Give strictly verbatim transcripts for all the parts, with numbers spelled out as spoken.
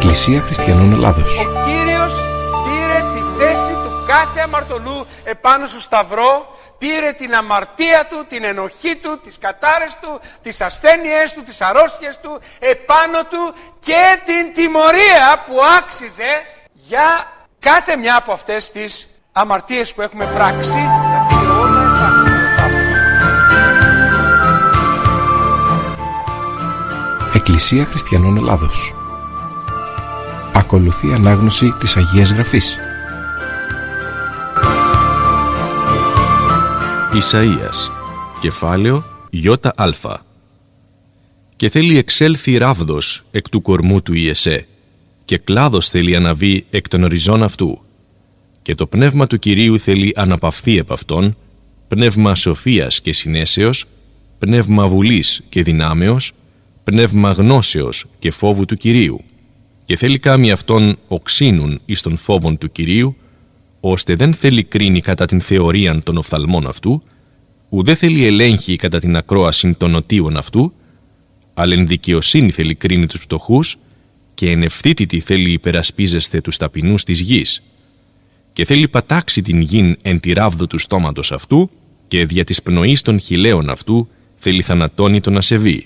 Εκκλησία Χριστιανών Ελλάδος. Ο Κύριος πήρε τη θέση του κάθε αμαρτωλού επάνω στο σταυρό, πήρε την αμαρτία του, την ενοχή του, τις κατάρες του, τις ασθένειές του, τις αρρώστιες του επάνω του και την τιμωρία που άξιζε για κάθε μια από αυτές τις αμαρτίες που έχουμε πράξει. Εκκλησία Χριστιανών Ελλάδος. Ακολουθεί ανάγνωση της Αγίας Γραφής. Ισαΐας, κεφάλαιο Ια. Και θέλει εξέλθει ράβδος εκ του κορμού του Ιεσέ, και κλάδος θέλει αναβεί εκ των οριζών αυτού. Και το πνεύμα του Κυρίου θέλει αναπαυθεί επ' αυτόν, πνεύμα σοφίας και συνέσεως, πνεύμα βουλής και δυνάμεως, πνεύμα γνώσεως και φόβου του Κυρίου. Και θέλει κάμει αυτόν οξύνουν εις των φόβων του Κυρίου, ώστε δεν θέλει κρίνει κατά την θεωρίαν των οφθαλμών αυτού, ουδέ θέλει ελέγχει κατά την ακρόαση των νοτίων αυτού, αλλά εν δικαιοσύνη θέλει κρίνει τους φτωχούς και εν ευθύτητη θέλει υπερασπίζεσθε τους ταπεινούς της γης. Και θέλει πατάξει την γην εν τη ράβδο του στόματος αυτού και δια της πνοής των χιλέων αυτού θέλει θανατώνει τον ασεβή.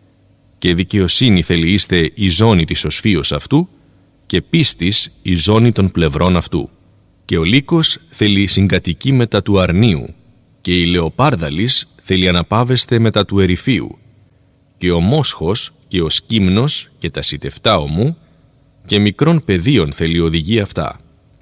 Και δικαιοσύνη θέλει είστε η ζώνη της οσφίως αυτού και πίστης η ζώνη των πλευρών αυτού. Και ο λύκος θέλει συγκατοικεί μετά του αρνίου και η λεοπάρδαλης θέλει αναπάβεστε μετά του ερυφίου και ο μόσχος και ο σκύμνος και τα σιτευτά ομού και μικρών παιδίων θέλει οδηγεί αυτά.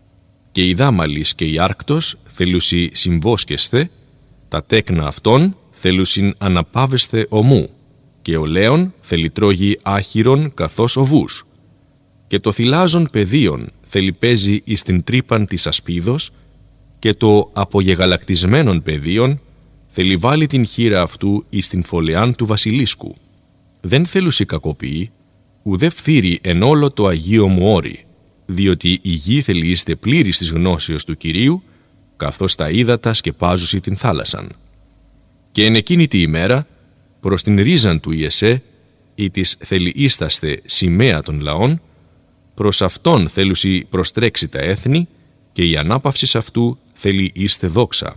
Και η δάμαλης και η άρκτος θέλουσι συμβόσκεσθε, τα τέκνα αυτών θέλουσιν αναπάβεστε ομού και ο λέον θέλει τρώγει άχυρον καθώς οβούς. Και το θυλάζον παιδίων θέλει παίζει εις την τρύπαν της ασπίδος και το απογεγαλακτισμένον παιδίων θέλει βάλει την χείρα αυτού εις την φωλεάν του βασιλίσκου. Δεν θέλουσι κακοποιεί, ουδέ φθήρει εν όλο το Αγίο μου όρι, διότι η γη θέλει είστε πλήρης της γνώσεως του Κυρίου, καθώς τα ύδατα σκεπάζουσι την θάλασσαν. Και εν εκείνη τη ημέρα, προς την ρίζαν του Ιεσέ, ή της θέλει ίσταστε σημαία των λαών, προς αυτόν θέλουσι προστρέξει τα έθνη και η ανάπαυση αυτού θέλει είστε δόξα.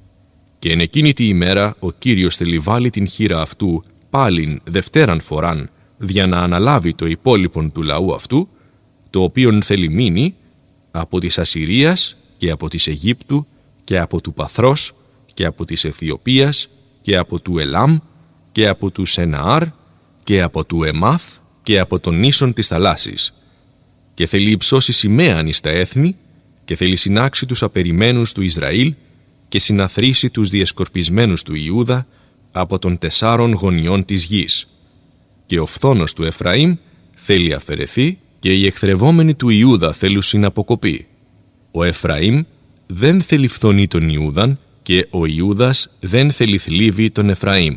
Και εν εκείνη τη ημέρα ο Κύριος θέλει βάλει την χείρα αυτού πάλιν δευτέραν φοράν δια να αναλάβει το υπόλοιπον του λαού αυτού, το οποίον θέλει μείνει από της Ασσυρίας και από της Αιγύπτου και από του Παθρός και από της Αιθιοπίας και από του Ελάμ και από του Σεναάρ και από του Εμάθ και από τον ίσον της θαλάσσης. Και θέλει υψώσει σημαίαν εις τα έθνη και θέλει συνάξει τους απεριμένους του Ισραήλ και συναθρήσει τους διεσκορπισμένους του Ιούδα από των τεσσάρων γωνιών της γης. Και ο φθόνος του Εφραήμ θέλει αφαιρεθεί και οι εχθρευόμενοι του Ιούδα θέλουσιν αποκοπεί. Ο Εφραήμ δεν θέλει φθονεί τον Ιούδαν και ο Ιούδας δεν θέλει θλίβει τον Εφραήμ.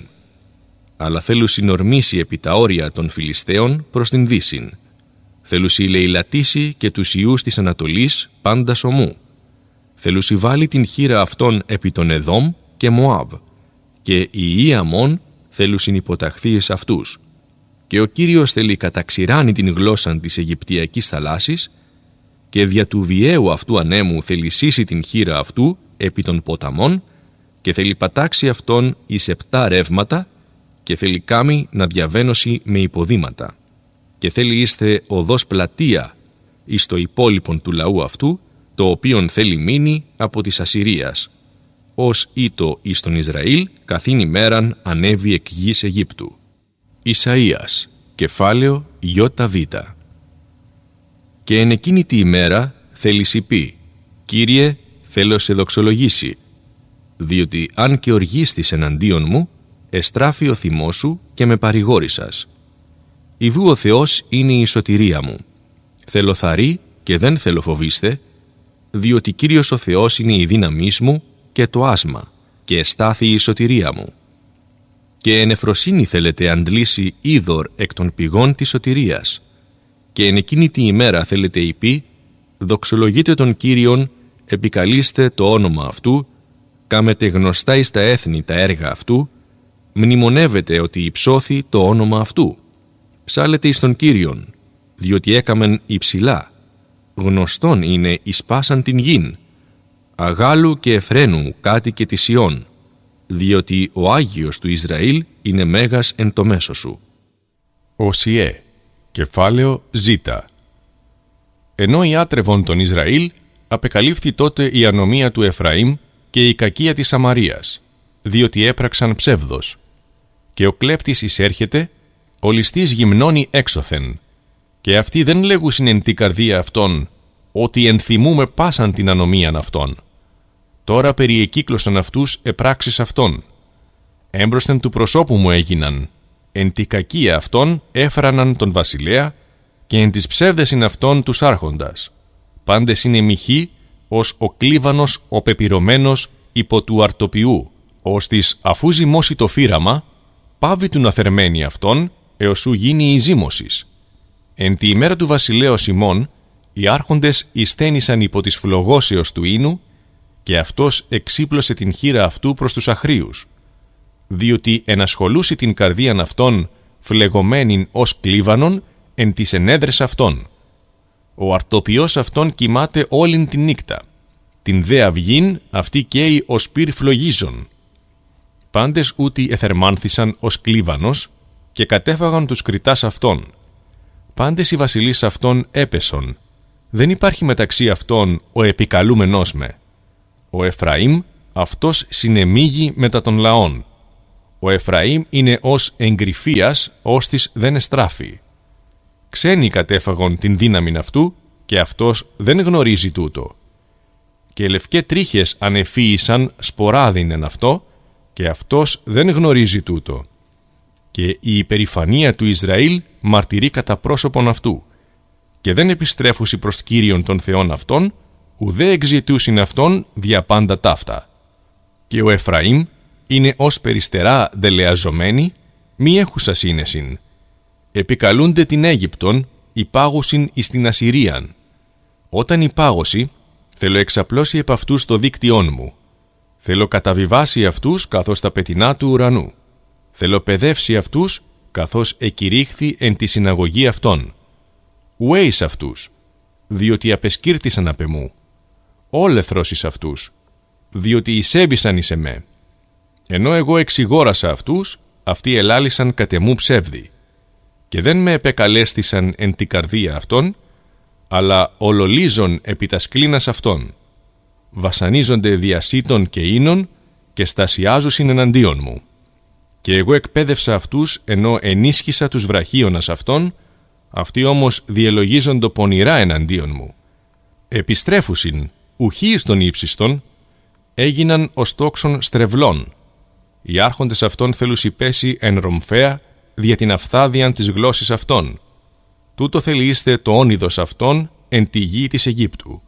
Αλλά θέλουσιν ορμήσει επί τα όρια των Φιλιστέων προς την Δύσιν. Θέλουσι λαιλατήσει και τους ιούς της Ανατολής πάντα ομού. Θέλουσι βάλει την χείρα αυτών επί τον Εδόμ και Μωάβ. Και οι ιοί Αμών θέλουσιν υποταχθεί εις αυτούς. Και ο Κύριος θέλει καταξηράνει την γλώσσα της Αιγυπτιακής θαλάσσης και δια του βιαίου αυτού ανέμου θέλει σύσει την χείρα αυτού επί των ποταμών και θέλει πατάξει αυτόν εις επτά ρεύματα και θέλει κάμει να διαβαίνωση με υποδήματα. Και θέλει είστε οδός πλατεία εις το υπόλοιπον του λαού αυτού, το οποίον θέλει μείνει από της Ασσυρίας, ως ήτο εις τον Ισραήλ καθήν ημέραν ανέβη εκ γης Αιγύπτου. Ισαΐας, κεφάλαιο Ιβ. Και εν εκείνη τη ημέρα θέλει πει, Κύριε, θέλω σε δοξολογήσει, διότι αν και οργίστης εναντίον μου, εστράφει ο θυμός σου και με παρηγόρησας. Ιδού ο Θεός είναι η σωτηρία μου. Θέλω θαρρή και δεν θέλω φοβήστε, διότι Κύριος ο Θεός είναι η δύναμής μου και το άσμα, και εστάθη η σωτηρία μου. Και εν εφροσύνη θέλετε αντλήσει είδωρ εκ των πηγών της σωτηρίας, και εν εκείνη τη ημέρα θέλετε υπεί, δοξολογείτε τον Κύριον, επικαλείστε το όνομα αυτού, κάμετε γνωστά εις τα έθνη τα έργα αυτού, μνημονεύετε ότι υψώθη το όνομα αυτού. Ψάλετε εις τον Κύριον, διότι έκαμεν υψηλά. Γνωστόν είναι εις πάσαν την γην. Αγάλου και Εφραίνου κάτοικε της Σιών, διότι ο Άγιος του Ισραήλ είναι μέγας εν το μέσο σου. Οσιέ, κεφάλαιο Ζ. Ενώ ιάτρευον τον Ισραήλ, απεκαλύφθη τότε η ανομία του Εφραήμ και η κακία της Σαμαρίας, διότι έπραξαν ψεύδος. Και ο κλέπτης εισέρχεται, ο ληστής γυμνώνει έξωθεν, και αυτοί δεν λέγουσιν εν τη καρδία αυτών, ότι ενθυμούμε πάσαν την ανομίαν αυτών. Τώρα περιεκύκλωσαν αυτούς επράξεις αυτών. Έμπροσθεν του προσώπου μου έγιναν, εν τη κακία αυτών έφραναν τον βασιλέα, και εν τις ψεύδεσιν αυτών τους άρχοντας. Πάντες είναι μοιχοί, ως ο κλίβανος ο πεπυρωμένος υπό του αρτοπιού, ώστις αφού ζυμώσει το φύραμα, πάβει του να θερμαίνει αυτόν, έως σου γίνει η ζύμωσης. Εν τη ημέρα του βασιλέως ημών, οι άρχοντες εισθένησαν υπό της φλογώσεως του ίνου, και αυτός εξύπλωσε την χείρα αυτού προς τους αχρίους, διότι ενασχολούσε την καρδίαν αυτών φλεγωμένην ως κλίβανον εν τις ενέδρες αυτών. Ο αρτοπιός αυτών κοιμάται όλην την νύκτα, την δε αυγήν αυτή καίει ως πυρ φλογίζων. Πάντες ούτι εθερμάνθησαν ως κλίβανος και κατέφαγαν τους κριτάς αυτών. Πάντες οι βασιλείς αυτών έπεσον. Δεν υπάρχει μεταξύ αυτών ο επικαλούμενός με. Ο Εφραήμ αυτός συνεμίγει μετά των λαών. Ο Εφραήμ είναι ως εγκρυφίας, ώστις δεν εστράφει. Ξένοι κατέφαγον την δύναμην αυτού, και αυτός δεν γνωρίζει τούτο. Και λευκέ τρίχες ανεφύησαν σποράδινεν αυτό, και αυτός δεν γνωρίζει τούτο. Και η υπερηφανία του Ισραήλ μαρτυρεί κατά πρόσωπον αυτού, και δεν επιστρέφουσι προς Κύριον των Θεών αυτών, ουδέ εξητούσιν αυτόν δια πάντα ταύτα. Και ο Εφραήμ είναι ως περιστερά δελεαζομένη, μη έχουσα σύνεσιν. Επικαλούνται την Αίγυπτον, υπάγουσιν εις την Ασσυρίαν. Όταν υπάγωση, θέλω εξαπλώσει επ' αυτούς το δίκτυόν μου. Θέλω καταβιβάσει αυτούς καθώς τα πετεινά του ουρανού. Θέλω παιδεύσει αυτούς καθώς εκηρύχθη εν τη συναγωγή αυτών. Ουέις αυτούς, διότι απεσκύρτησαν απ' εμού. Όλεθρος εις αυτούς, διότι εισέβησαν εις εμέ. Ενώ εγώ εξηγόρασα αυτούς, αυτοί ελάλησαν κατ' εμού ψεύδι. Και δεν με επεκαλέστησαν εν τη καρδία αυτών, αλλά ολολίζον επί τας κλίνας αυτών. Βασανίζονται διασύτων και ίνων και στασιάζουσιν εναντίον μου. Και εγώ εκπαίδευσα αυτούς ενώ ενίσχυσα τους βραχίωνας αυτών, αυτοί όμως διελογίζοντο πονηρά εναντίον μου. Επιστρέφουσιν, ουχοί εις των ύψιστον, έγιναν ως τόξον στρεβλών. Οι άρχοντες αυτών θέλουσι πέσει εν ρομφαία δια την αφθάδιαν της γλώσσης αυτών. Τούτο θελείστε το όνειδος αυτών εν τη γη της Αιγύπτου.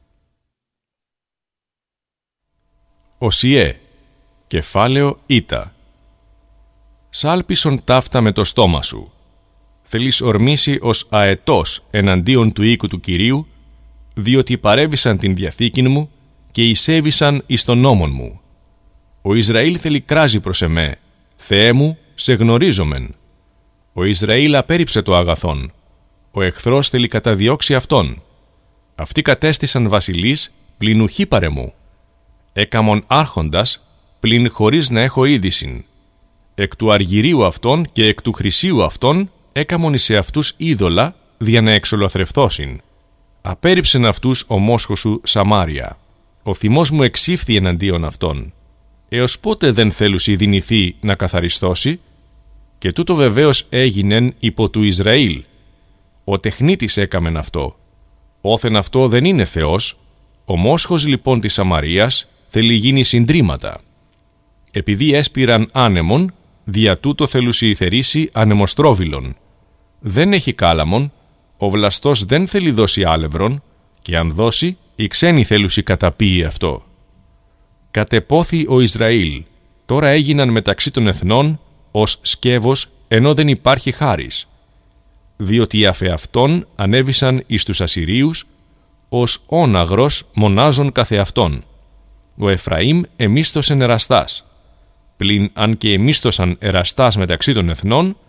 Οσιέ, κεφάλαιο Ήτα. Σάλπισον ταύτα με το στόμα σου. Θέλεις ορμήσει ως αετός εναντίον του οίκου του Κυρίου, διότι παρέβησαν την διαθήκην μου και εισέβησαν εις τον νόμον μου. Ο Ισραήλ θέλει κράζει προς εμέ, Θεέ μου, σε γνωρίζομεν. Ο Ισραήλ απέρριψε το αγαθόν. Ο εχθρός θέλει καταδιώξει αυτόν. Αυτοί κατέστησαν βασιλείς πλην ουχή παρεμού. Έκαμον άρχοντας πλην χωρίς να έχω είδησιν. Εκ του αργυρίου αυτών και εκ του χρυσίου αυτών έκαμον εις αυτούς είδωλα δια να εξολοθρευθώσιν. Απέρριψεν αυτούς ο μόσχος σου Σαμάρια. Ο θυμός μου εξήφθη εναντίον αυτών. Έως πότε δεν θέλουσι δυνηθεί να καθαριστώσει? Και τούτο βεβαίως έγινεν υπό του Ισραήλ. Ο τεχνίτης έκαμεν αυτό. Όθεν αυτό δεν είναι Θεός. Ο μόσχος λοιπόν της Σαμαρίας θέλει γίνει συντρίμματα. Επειδή έσπηραν άνεμον, δια τούτο θέλουσι θερήσει ανεμοστρόβιλον. Δεν έχει κάλαμον, ο βλαστός δεν θέλει δώσει άλευρον, και αν δώσει, οι ξένοι θέλουσι καταπίει αυτό. Κατεπόθη ο Ισραήλ, τώρα έγιναν μεταξύ των εθνών ως σκεύος, ενώ δεν υπάρχει χάρις. Διότι οι αφεαυτών ανέβησαν εις τους Ασσυρίους, ως όναγρος μονάζων καθεαυτών. Ο Εφραήμ εμίστοσεν εραστάς. Πλην αν και εμίστοσαν εραστάς μεταξύ των εθνών,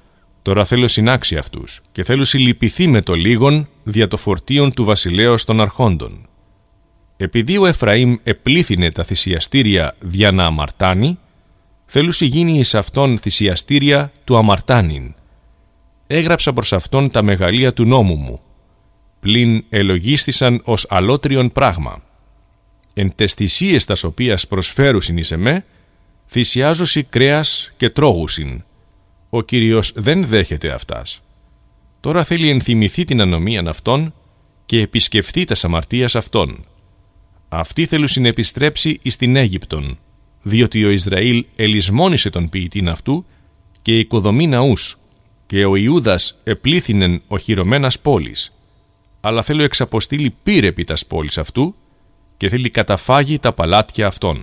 Τώρα θέλω συνάξει αυτούς και θέλω συλλυπηθεί με το λίγον δια το φορτίον του βασιλέως των αρχόντων. Επειδή ο Εφραήμ επλήθυνε τα θυσιαστήρια δια να αμαρτάνει, θέλουσι γίνει εις αυτόν θυσιαστήρια του αμαρτάνειν. Έγραψα προς αυτόν τα μεγαλεία του νόμου μου, πλην ελογίστησαν ως αλότριον πράγμα. Εν τες θυσίες τας οποίας προσφέρουσιν εις εμέ, θυσιάζουσι κρέας και τρώγουσιν. Ο Κύριος δεν δέχεται αυτάς. Τώρα θέλει ενθυμηθεί την ανομίαν αυτών και επισκεφθεί τας αμαρτίας αυτών. Αυτοί θέλουσιν επιστρέψει εις την Αίγυπτον, διότι ο Ισραήλ ελισμόνισε τον ποιητήν αυτού και οικοδομεί ναούς, και ο Ιούδας επλήθυνεν οχυρωμένας πόλης. Αλλά θέλω εξαποστείλει πύρ επί τας πόλης αυτού και θέλει καταφάγει τα παλάτια αυτών.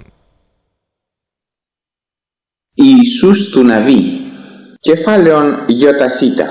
Ιησούς του Ναβί, κεφάλαιον γιοταθήτα.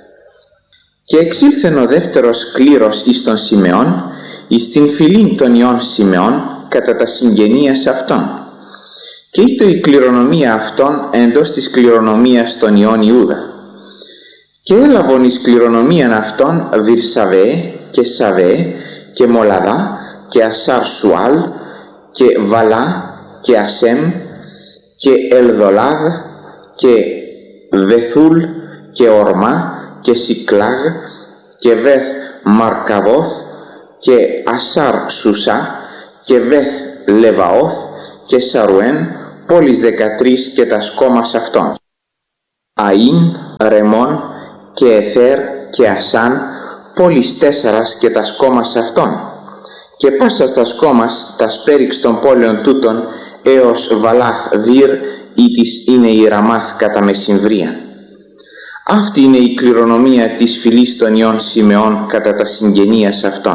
Και εξήλθεν ο δεύτερος κλήρος εις τον Σιμεών, εις την φυλήν των ιών Σιμεών, κατά τα συγγενείας αυτών. Και ήτο η κληρονομία αυτών εντός της κληρονομίας των ιών Ιούδα. Και έλαβον εις κληρονομίαν αυτών Βυρσαβέ και Σαβέ και Μολαδά και Ασάρ Σουάλ και Βαλά και Ασέμ και Ελδολάδ και Βεθούλ και Ορμά και Σικλάγ και Βεθ Μαρκαβόθ και Ασάρ Σουσά και Βεθ Λεβαόθ και Σαρουέν, πόλεις δεκατρείς και τα σκόμας αυτών. Αΐν, Ρεμόν και Εθέρ και Ασάν, πόλεις τέσσερας και τα σκόμας αυτών. Και πάσα τα σκόμας τα σπέριξ των πόλεων τούτων έως Βαλάθ Δύρ, ή της είναι η Ραμάθ κατά μεσημβρία. Αυτή είναι η κληρονομία της φυλής των ιών Σιμεών κατά τα συγγενείας αυτών.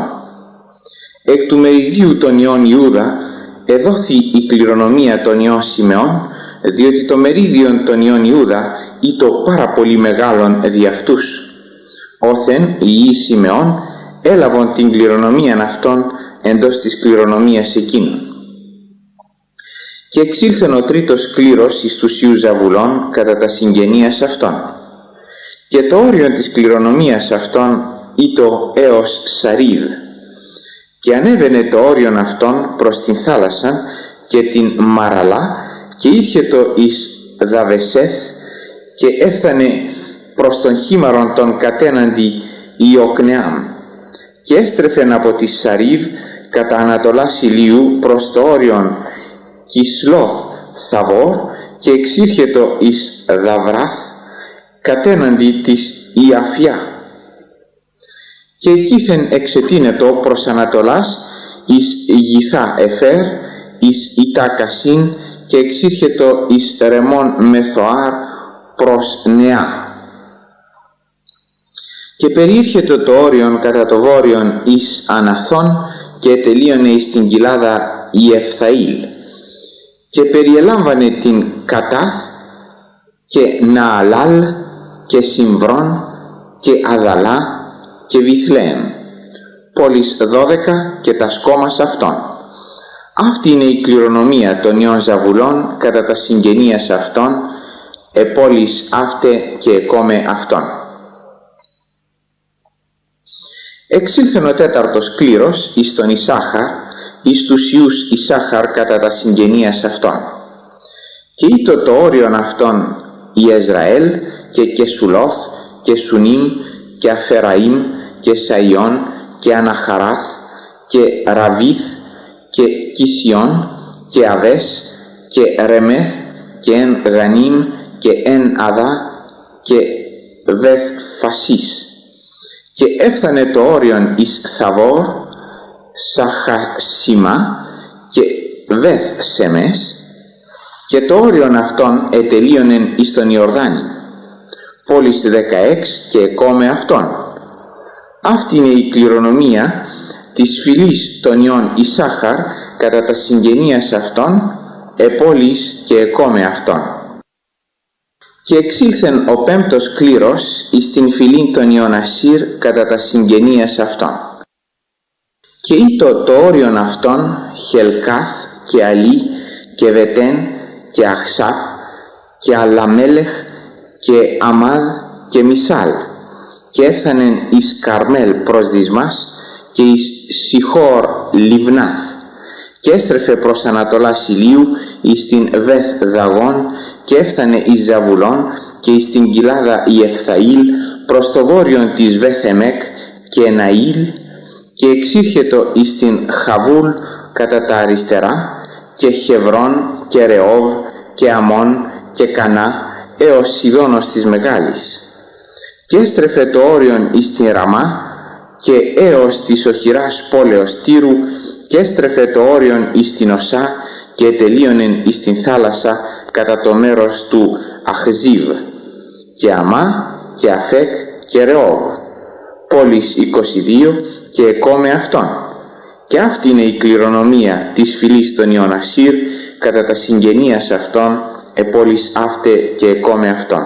Εκ του μεριδίου των ιών Ιούδα εδόθη η κληρονομία των ιών Σιμεών, διότι το μερίδιο των ιών Ιούδα ήτο πάρα πολύ μεγάλον δι' αυτούς. Όθεν οι ιοί Σιμεών έλαβον την κληρονομία αυτών εντός της κληρονομίας εκείνων. Και εξήλθεν ο τρίτος κλήρος εις τους ιούς Ζαβουλών κατά τα συγγενείας αυτών. Και το όριο της κληρονομίας αυτών ήτο έως Σαρίδ. Και ανέβαινε το όριον αυτών προς την θάλασσα και την Μαραλά και ήρθε το εις Δαβεσέθ και έφτανε προς τον χήμαρον τον κατέναντι Ιοκνεάμ και έστρεφεν από τη Σαρίδ κατά ανατολάς ηλίου προς το όριον Κισλόθ Θαβόρ και εξήρχετο εις Δαβράθ κατέναντι της Ιαφιά. Και εκείθεν εξετείνετο προς ανατολάς εις Γιθά Εφέρ, εις Ιτάκασιν και εξήρχετο εις Ρεμόν Μεθοάρ προς Νεά. Και περιήρχετο το όριον κατά το βόρειον εις Αναθών και τελείωνε εις την κοιλάδα Ιεφθαήλ. Και περιελάμβανε την Κατάθ και Νααλάλ και Συμβρόν και Αδαλά και Βιθλεέμ, πόλεις δώδεκα και τα σκόμας αυτών. Αυτή είναι η κληρονομία των ιών Ζαβουλών κατά τα συγγενείας αυτών, επόλεις αύτε και εκόμε αυτών. Εξήλθεν ο τέταρτος κλήρος εις τον Ισάχαρ, εις τους ιούς Ισάχαρ κατά τα συγγενείας αυτών. Και ήτο το όριον αυτών Ιεζραέλ και Κεσουλόθ και Σουνίμ και Αφεραήμ και Σαϊόν και Αναχαράθ και Ραβίθ και Κισιόν και Αβές και Ρεμέθ και Εν Γανίμ και Εν Αδά και Βεθ Φασίς. Και έφτανε το όριον εις Θαβόρ, Σαχασιμά και Βεθ Σεμές και το όριον αυτών ετελείωνεν εις τον Ιορδάνη, πόλεις δεκαέξι και εκόμε αυτών. Αυτή είναι η κληρονομία της φυλής των ιών Ισάχαρ κατά τα συγγενείας αυτών, επόλεις και εκόμε αυτών. Και εξήλθεν ο πέμπτος κλήρος εις την φυλήν των ιών Ασύρ κατά τα συγγενείας αυτών. Και ήτο το όριον αυτών Χελκάθ και Αλή και Βετέν και Αχσάφ και Αλαμέλεχ και Αμάδ και Μισάλ, και έφθανεν εις Καρμέλ προς Δυσμάς και εις Σιχώρ Λιβνάθ, και έστρεφε προς Ανατολάς ηλίου εις την Βεθ Δαγών, και έφθανε εις Ζαβουλών και εις την κοιλάδα Ιεφθαήλ προς το βόρειον της Βεθ Εμέκ και Ναήλ, και εξήρχετο εις την Χαβούλ κατά τα αριστερά, και Χεβρών και Ρεόβ και Αμών και Κανά έως Σιδώνος της Μεγάλης, και έστρεφε το όριον εις την Ραμά και έως της οχυράς πόλεως Τύρου, και έστρεφε το όριον εις την Οσά και τελείωνεν εις την θάλασσα κατά το μέρος του Αχζίβ, και Αμά και Αφέκ και Ρεόβ, πόλεις είκοσι δύο, και εκόμε αυτόν. Και αυτή είναι η κληρονομία της φυλής των Ιων Ασσύρ κατά τα συγγενείας αυτών, επόλεις αύτε και εκόμε αυτών.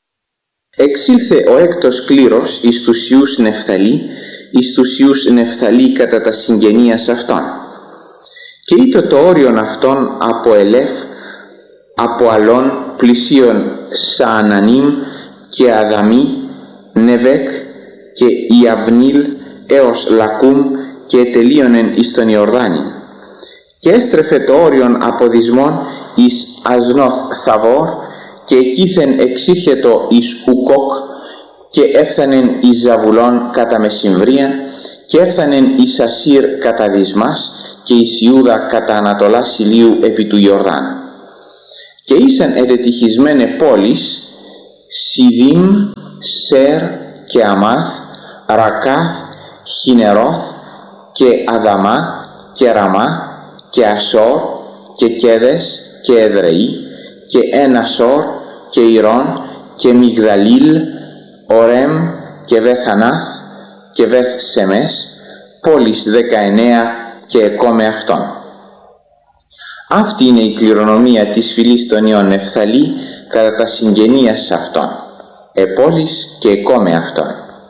Εξήλθε ο έκτος κλήρος εις τους Ιούς Νεφθαλή, εις τους Ιούς Νεφθαλή κατά τα συγγενείας αυτών. Και ήτο το όριον αυτών από Ελέφ, από Αλών πλησίον Σαανανίμ και Αδαμί, Νεβέκ και Ιαβνίλ έως Λακούμ, και τελείωνεν εις τον Ιορδάνη. Και έστρεφε το όριον από Δυσμών εις Ασνόθ Θαβόρ, και εκείθεν εξήρχετο εις Ουκόκ, και έφθανεν εις Ζαβουλών κατά μεσημβρίαν, και έφθανεν εις Ασσύρ κατά Δυσμάς, και εις Ιούδα κατά Ανατολάς ηλίου επί του Ιορδάν. Και ήσαν ετετυχισμένε πόλεις Σιδίμ, Σέρ και Αμάθ, Ρακάθ, Χινερώθ και Αδαμά και Ραμά και Ασόρ και Κέδες και Εδρεή και Ενασόρ και Ιρών και Μιγδαλίλ, Ορέμ και Βεθανάθ και Βεθ Σεμές, πόλεις δεκαεννέα και εκόμε αυτών. Αυτή είναι η κληρονομία της φυλής των Ιών Νεφθαλή κατά τα συγγενείας αυτών, επόλεις και εκόμε αυτών.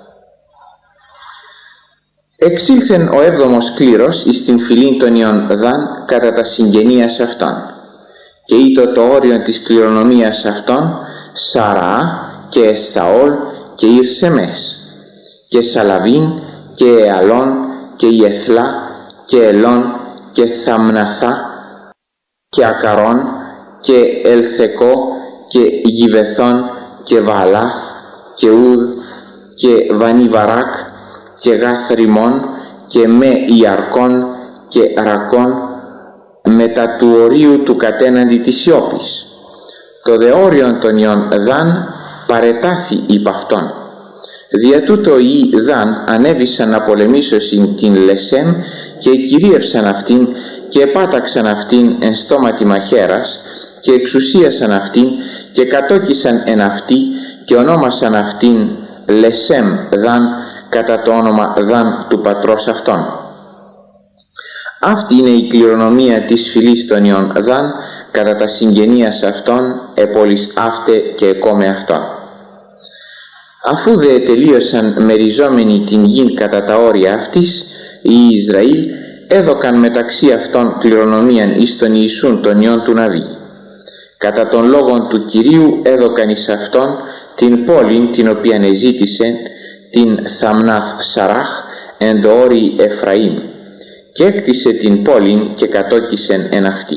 Εξήλθεν ο έβδομος κλήρος εις την φυλήν των Ιών Δαν κατά τα συγγενείας αυτών, και ήτο το όριον της κληρονομίας αυτών Σαραά και Εσθαόλ και Ιρσεμές και Σαλαβίν και Εαλών και Ιεθλά και Ελών και Θαμναθά και Ακαρών και Ελθεκό και Γιβεθών και Βαλάθ και Ουδ και Βανιβαράκ και Γαθριμών και με Ιαρκών και Ρακών, μετά του ορίου του κατέναντι της σιώπης. Το δε όριον των Ιών Δαν παρετάθη υπ' αυτόν. Δια τούτο οι Δαν ανέβησαν να πολεμήσωσιν την Λεσέμ και κυρίευσαν αυτήν και επάταξαν αυτήν εν στόματι μαχαίρας και εξουσίασαν αυτήν και κατόκισαν εν αυτή και ονόμασαν αυτήν Λεσέμ Δαν κατά το όνομα Δαν του πατρός αυτών. Αυτή είναι η κληρονομία της φυλής των Ιών Δαν κατά τα συγγενείας αυτών, επόλεις αύτε και εκόμε αυτών. Αφού δε τελείωσαν μεριζόμενοι την γην κατά τα όρια αυτής, οι Ισραήλ έδωκαν μεταξύ αυτών κληρονομίαν εις τον Ιησούν των Υιών του Ναβί. Κατά των λόγων του Κυρίου έδωκαν εις αυτόν την πόλην την οποία εζήτησε, την Θαμνάθ Σαράχ εν το όρι Εφραήμ, και έκτισε την πόλην και κατόκισεν εν αυτή.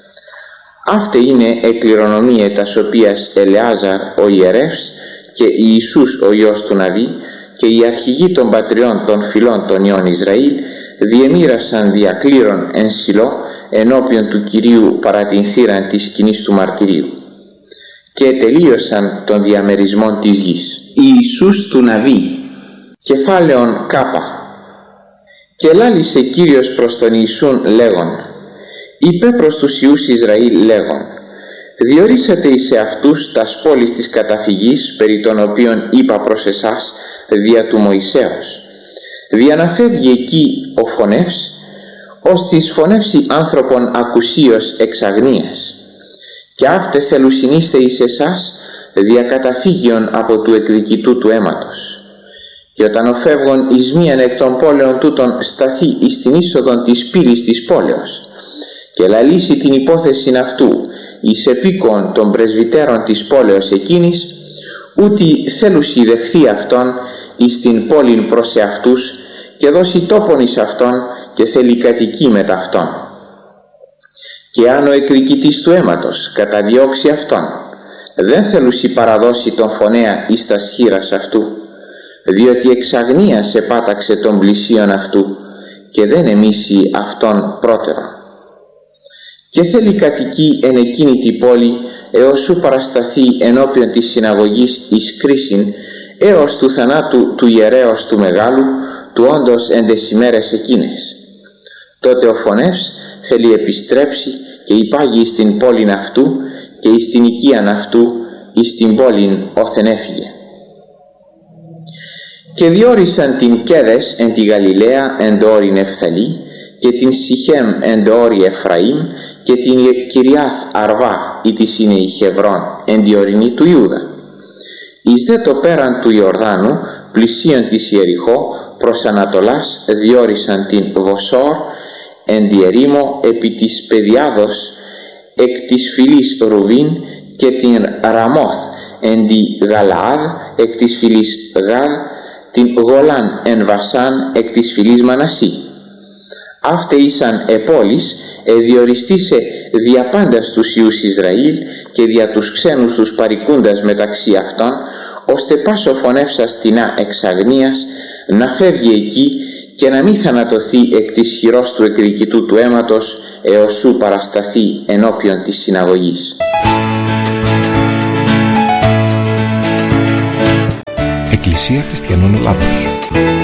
Αυτή είναι εκληρονομία τας οποίας Ελεάζαρ ο ιερεύς και Ιησούς ο Υιός του Ναβί και οι αρχηγοί των πατριών των φυλών των Υιών Ισραήλ διεμοίρασαν διακλήρων εν Σιλό ενώπιον του Κυρίου παρά την θύραν της σκηνής του μαρτυρίου, και τελείωσαν των διαμερισμών της γης. Ιησούς του Ναβί, κεφάλαιον Κάπα. Και λάλησε Κύριος προς τον Ιησούν λέγον, είπε προς τους Ιούς Ισραήλ λέγον, διορίσατε εις εαυτούς τας πόλεις της καταφυγής, περί των οποίων είπα προς εσάς δια του Μωυσέως. Διαναφεύγει εκεί ο φωνεύς, ώστις φωνεύσει άνθρωπον ακουσίως εξ αγνίας. Και αύτε θελουσινίστε εις εσάς διακαταφύγιον από του εκδικητού του αίματος. Και όταν ο φεύγων εις μίαν εκ των πόλεων τούτων σταθεί εις την είσοδον της πύλης της πόλεως και λαλήσει την υπόθεση αυτού εις επίκον των πρεσβυτέρων της πόλεως εκείνης, ούτι θέλουσι δεχθεί αυτόν εις την πόλην προς εαυτούς και δώσει τόπον εις αυτόν και θέλει κατοικεί μετ' αυτόν. Και αν ο εκδικητής του αίματος καταδιώξει αυτόν, δεν θέλουσι παραδώσει τον φωνέα εις τας χείρας αυτού, διότι εξ αγνίας επάταξε τον πλησίον αυτού και δεν εμίσει αυτόν πρώτερον. Και θέλει κατοικεί εν εκείνη την πόλη έως σου παρασταθεί ενώπιον της συναγωγής εις κρίσιν έως του θανάτου του ιερέως του μεγάλου, του όντως εν τες ημέρες εκείνες. Τότε ο φωνεύς θέλει επιστρέψει και υπάγει εις την πόλην αυτού και εις την οικίαν αυτού εις την πόλην όθεν έφυγε. Και διόρισαν την Κέδες εν τη Γαλιλαία εν το όριν Ευθαλή και την Σιχέμ εν το όρι Εφραήμ και την Κυριάθ Αρβά ή της είναι η Χεβρών εν τη ορεινή του Ιούδα. Εις δε το πέραν του Ιορδάνου πλησίον της Ιεριχώ προς Ανατολάς διόρισαν την Βοσόρ εν τη ερήμο επί της Παιδιάδος εκ της φυλής Ρουβίν και την Ραμόθ εν τη Γαλαάδ εκ της φυλής Γάδ, την Γολάν εν Βασάν εκ της φυλής Μανασί. Αύτε ήσαν επόλεις εδιοριστήσε δια πάντας τους Ιούς Ισραήλ και δια τους ξένους τους παρικούντας μεταξύ αυτών, ώστε πάσο φωνεύσας τεινά εξ αγνίας να φεύγει εκεί και να μην θανατωθεί εκ της χειρός του εκδικητού του αίματος έως σου παρασταθεί ενώπιον της συναγωγής. Εκκλησία Χριστιανών Ελλάδος.